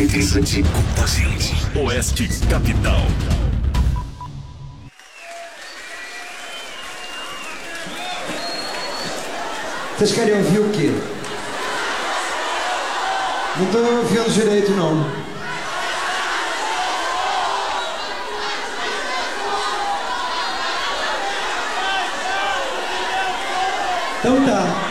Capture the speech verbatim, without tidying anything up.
eletrizante, contagiante. Oeste Capital. Vocês querem ouvir o quê? Não estou ouvindo direito, não. Então tá.